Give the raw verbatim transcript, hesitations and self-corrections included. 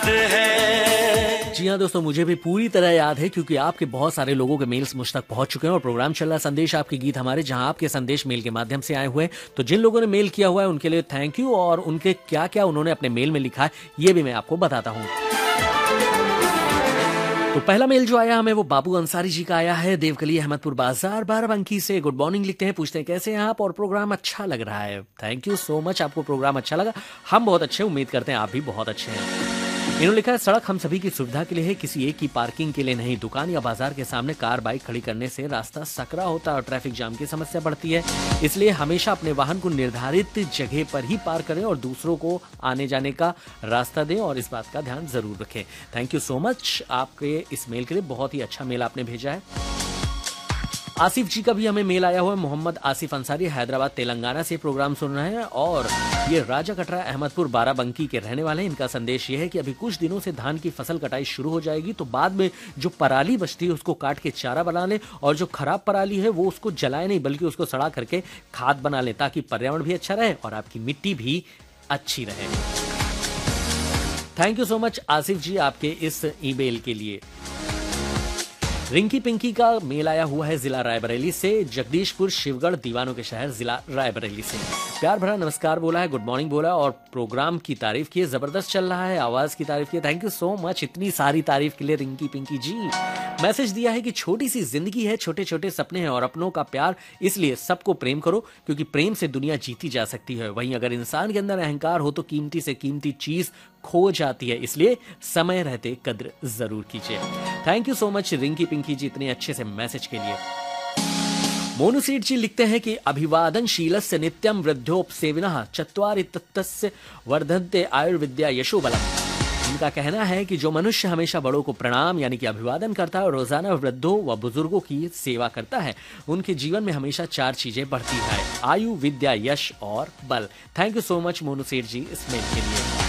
याद है। जी हाँ दोस्तों, मुझे भी पूरी तरह याद है क्योंकि आपके बहुत सारे लोगों के मेल्स मुझ तक पहुंच चुके हैं और प्रोग्राम चल रहा संदेश आपके गीत हमारे, जहां आपके संदेश मेल के माध्यम से आए हुए हैं। तो जिन लोगों ने मेल किया हुआ है उनके लिए थैंक यू, और उनके क्या क्या उन्होंने अपने मेल में लिखा है ये भी मैं आपको बताता हूँ। तो पहला मेल जो आया हमें वो बाबू अंसारी जी का आया है, देवकली अहमदपुर बाजार बाराबंकी से। गुड मॉर्निंग लिखते हैं, पूछते हैं कैसे हैं आप और प्रोग्राम अच्छा लग रहा है। थैंक यू सो मच, आपको प्रोग्राम अच्छा लगा, हम बहुत अच्छे, उम्मीद करते हैं आप भी बहुत अच्छे हैं। इन्होंने लिखा है सड़क हम सभी की सुविधा के लिए है, किसी एक की पार्किंग के लिए नहीं। दुकान या बाजार के सामने कार बाइक खड़ी करने से रास्ता सकरा होता है और ट्रैफिक जाम की समस्या बढ़ती है, इसलिए हमेशा अपने वाहन को निर्धारित जगह पर ही पार्क करें और दूसरों को आने जाने का रास्ता दें और इस बात का ध्यान जरूर रखें। थैंक यू सो मच आपके इस मेल के लिए, बहुत ही अच्छा मेल आपने भेजा है। आसिफ जी का भी हमें मेल आया हुआ है, मोहम्मद आसिफ अंसारी हैदराबाद तेलंगाना से प्रोग्राम सुन रहे हैं और ये राजा कटरा अहमदपुर बाराबंकी के रहने वाले हैं। इनका संदेश ये है कि अभी कुछ दिनों से धान की फसल कटाई शुरू हो जाएगी, तो बाद में जो पराली बचती है उसको काट के चारा बना लें और जो खराब पराली है वो उसको जलाए नहीं बल्कि उसको सड़ा करके खाद बना लें, ताकि पर्यावरण भी अच्छा रहे और आपकी मिट्टी भी अच्छी रहे। Thank you so much Asif जी आपके इस ईमेल के लिए। रिंकी पिंकी का मेल आया हुआ है जिला रायबरेली से, जगदीशपुर शिवगढ़ दीवानों के शहर जिला रायबरेली से। प्यार भरा नमस्कार बोला है, गुड मॉर्निंग बोला और प्रोग्राम की तारीफ की है, जबरदस्त चल रहा है, आवाज की तारीफ की है। थैंक यू सो मच इतनी सारी तारीफ के लिए रिंकी पिंकी जी। मैसेज दिया है कि छोटी सी जिंदगी है, छोटे छोटे सपने हैं और अपनों का प्यार, इसलिए सबको प्रेम करो क्योंकि प्रेम से दुनिया जीती जा सकती है। वहीं अगर इंसान के अंदर अहंकार हो तो कीमती से कीमती चीज खो जाती है, इसलिए समय रहते कद्र जरूर कीजिए। Thank you so much Rinki Pinky जी इतने अच्छे से मैसेज के लिए। मोनू सेठ जी लिखते हैं कि अभिवादनशीलस्य नित्यम वृद्धोपसेविनः चत्वारि तत्तस्य वर्धन्ते आयुर्विद्या यशो बलम्। इनका कहना है कि जो मनुष्य हमेशा बड़ों को प्रणाम यानी कि अभिवादन करता है और रोजाना वृद्धों व बुजुर्गों की सेवा करता है, उनके जीवन में हमेशा चार चीजें बढ़ती है, आयु, विद्या, यश और बल। Thank you so much Monu सेठ जी इस मेल के लिए।